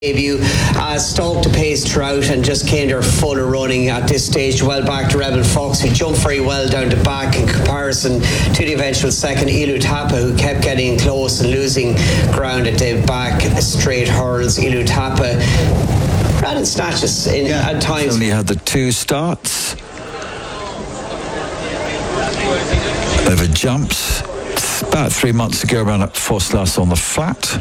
debut. Stalked the pace throughout and just came there full of running at this stage. Well back to Rebel Fox, who jumped very well down the back in comparison to the eventual second, Ilu Tapa, who kept getting close and losing ground at the back straight hurls. Ilu Tapa ran in snatches at times. Only had the two starts. Over jumps. About 3 months ago, ran at Forslas on the flat.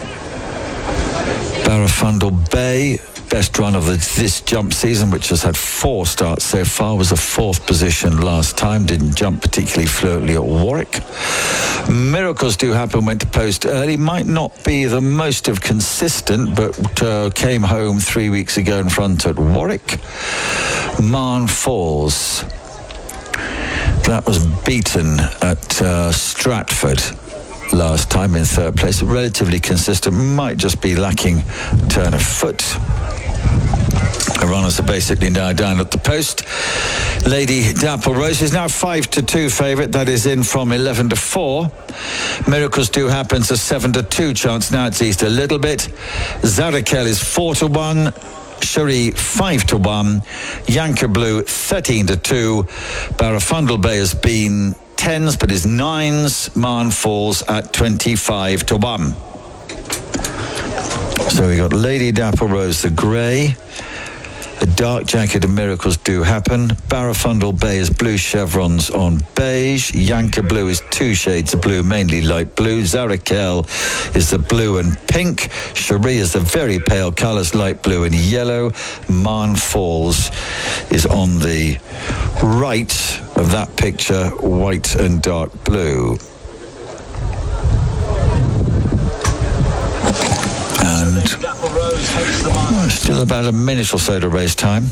Barafundle Bay, best run of this jump season, which has had 4 starts so far, was a 4th position last time, didn't jump particularly fluently at Warwick. Miracles Do Happen went to post early, might not be the most of consistent, but came home 3 weeks ago in front at Warwick. Marne Falls, that was beaten at Stratford last time in 3rd place. Relatively consistent, might just be lacking turn of foot. The runners are basically now down at the post. Lady Dapple Rose is now 5-2 favourite. That is in from 11-4. Miracles Do Happen, a 7-2 chance. Now it's eased a little bit. Zarakel is 4-1. Cherie 5-1. Yanker Blue 13-2. Barafundle Bay has been 10s but is 9s. Marne Falls at 25-1. So we got Lady Dapple Rose the grey, a dark jacket of Miracles Do Happen. Barafundle Bay is blue chevrons on beige. Yanker Blue is 2 shades of blue, mainly light blue. Zarakel is the blue and pink. Cherie is the very pale colours, light blue and yellow. Marne Falls is on the right of that picture, white and dark blue. And still about a minute or so to race time.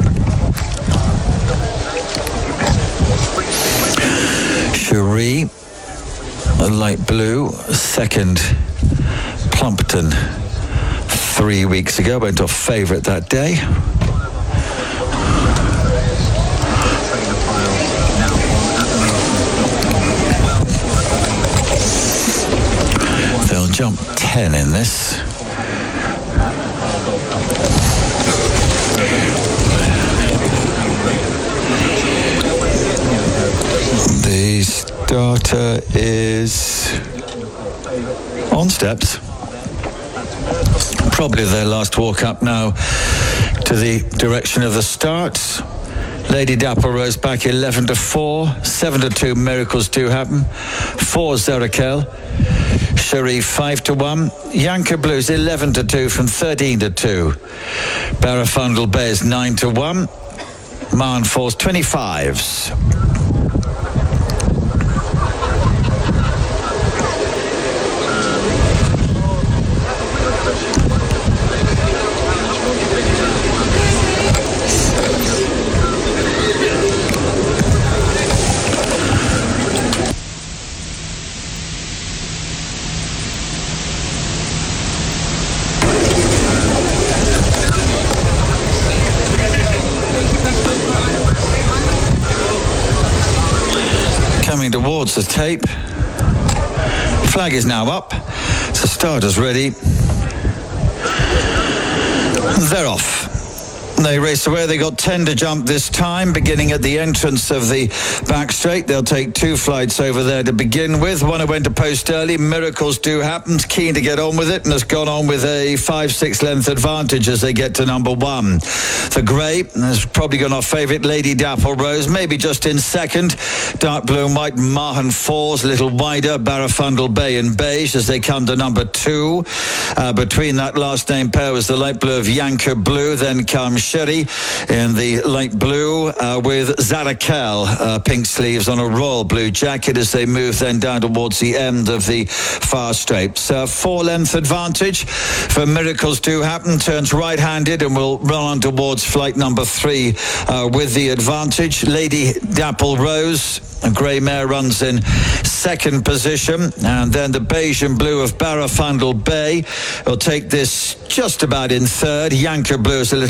Cherie, a light blue, second Plumpton 3 weeks ago, went off favourite that day. They'll jump 10 in this. The starter is on steps. Probably their last walk up now to the direction of the start. Lady Dapple Rose back 11-4. 7-2 Miracles Do Happen. 4 Zarakel. Cherie 5-1. Yanker Blues 11-2 from 13-2. Barafundle Bay is 9-1. Marne Falls 25s. Coming towards the tape. Flag is now up. So starters ready. They're off. They race away. They got 10 to jump this time, beginning at the entrance of the back straight. They'll take 2 flights over there to begin with. One who went to post early, Miracles Do Happen, keen to get on with it, and has gone on with a 5-6 length advantage as they get to number 1. The grey has probably gone off favourite, Lady Dapple Rose, maybe just in second. Dark blue and white, Marne Falls, a little wider, Barafundle Bay and beige as they come to number 2. Between that last name pair was the light blue of Yanker Blue, then comes Cherie in the light blue with Zarakel, pink sleeves on a royal blue jacket as they move then down towards the end of the far straight. 4-length advantage for Miracles Do Happen, turns right-handed and will run on towards flight number 3 with the advantage. Lady Dapple Rose, a grey mare, runs in second position, and then the beige and blue of Barafundle Bay will take this just about in third. Yanker Blue is a little bit wide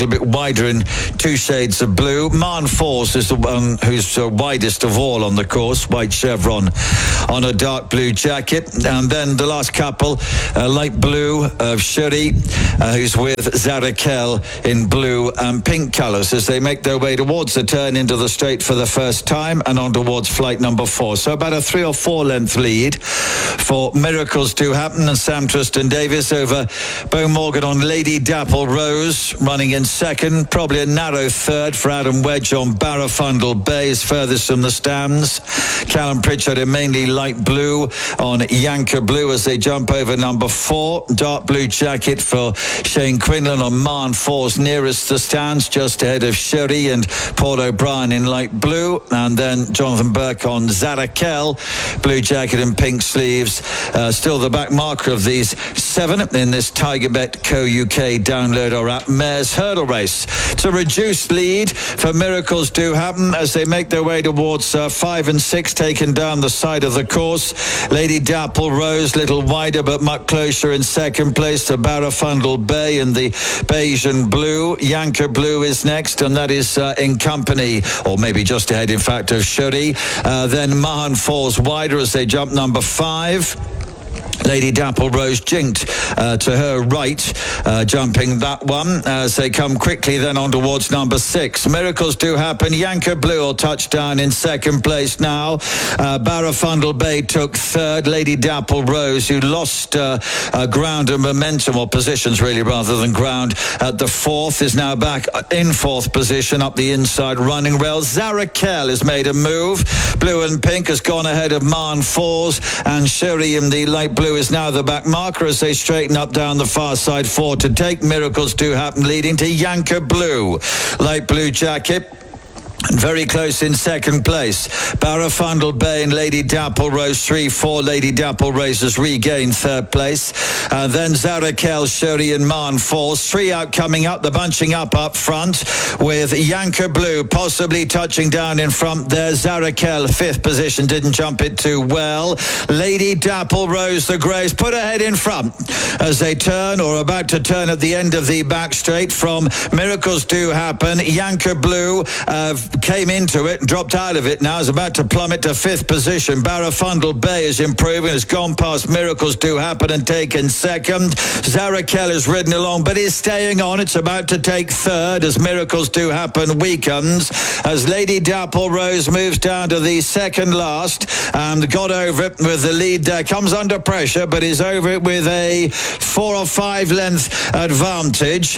wider in 2 shades of blue. Marn Force is the one who's widest of all on the course, white chevron on a dark blue jacket. And then the last couple, light blue of Shuri, who's with Zarakel in blue and pink colours as they make their way towards the turn into the straight for the first time and on towards flight number 4. So about a 3 or 4 length lead for Miracles Do Happen and Sam Tristan-Davies over Beau Morgan on Lady Dapple Rose, running in second. Probably a narrow third for Adam Wedge on Barafundle Bay, is furthest from the stands. Callum Pritchard in mainly light blue on Yanker Blue as they jump over number 4. Dark blue jacket for Shane Quinlan on Marn Force nearest the stands, just ahead of Sherry and Paul O'Brien in light blue. And then Jonathan Burke on Zarakel, blue jacket and pink sleeves. Still the back marker of these 7 in this Tiger Bet Co UK download or app Mares Hurdle Race. It's a reduced lead for Miracles Do Happen as they make their way towards 5 and 6, taken down the side of the course. Lady Dapple Rose, little wider but much closer in second place to Barafundle Bay in the beige and blue. Yanker Blue is next, and that is in company, or maybe just ahead in fact, of Shuri. Then Mahan Falls wider as they jump number 5. Lady Dapple Rose jinked to her right, jumping that one as they come quickly then on towards number 6. Miracles Do Happen. Yanker Blue will touch down in second place now. Barafundle Bay took third. Lady Dapple Rose, who lost ground and momentum, or positions really rather than ground, at the 4th, is now back in 4th position up the inside running rail. Zarakel has made a move. Blue and pink has gone ahead of Marn Falls, and Sherry in the light blue is now the back marker as they straighten up down the far side 4 to take. Miracles Do Happen leading to Yanker Blue, light blue jacket. Very close in second place. Barafundle Bay and Lady Dapple Rose 3-4. Lady Dapple Rose has regained third place. Then Zarakel, Sherry and Marn Falls. 3 out coming up. The bunching up front with Yanker Blue possibly touching down in front there. Zarakel, 5th position, didn't jump it too well. Lady Dapple Rose, the Greys, put her head in front as they turn, or about to turn at the end of the back straight from Miracles Do Happen. Yanker Blue came into it, dropped out of it now, is about to plummet to 5th position. Barafundle Bay is improving, has gone past Miracles Do Happen and taken second. Zarakel has ridden along but is staying on. It's about to take third as Miracles Do Happen weakens, as Lady Dapple Rose moves down to the second last and got over it with the lead there. Comes under pressure but is over it with a 4 or 5 length advantage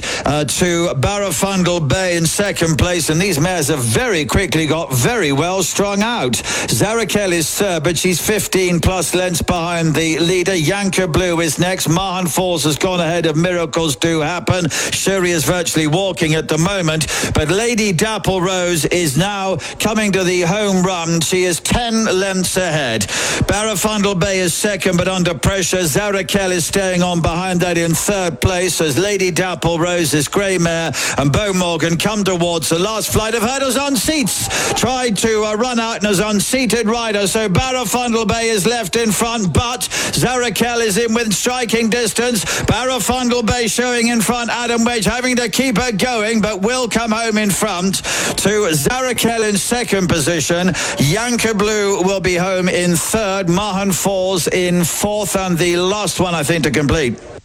to Barafundle Bay in second place. And these mares have very quickly got very well strung out. Zarakel is third, but she's 15 plus lengths behind the leader. Yanker Blue is next. Mahan Falls has gone ahead of Miracles Do Happen. Shuri is virtually walking at the moment, but Lady Dapple Rose is now coming to the home run. She is 10 lengths ahead. Barafundle Bay is second, but under pressure. Zarakel is staying on behind that in third place as Lady Dapple Rose, this grey mare, and Beau Morgan come towards the last flight of hurdles on seats. Tried to run out and as unseated rider, so Barafundle Bay is left in front, but Zarakel is in with striking distance. Barafundle Bay showing in front. Adam Wedge having to keep her going, but will come home in front to Zarakel in second position. Yanker Blue will be home in third. Mahan Falls in 4th, and the last one I think to complete.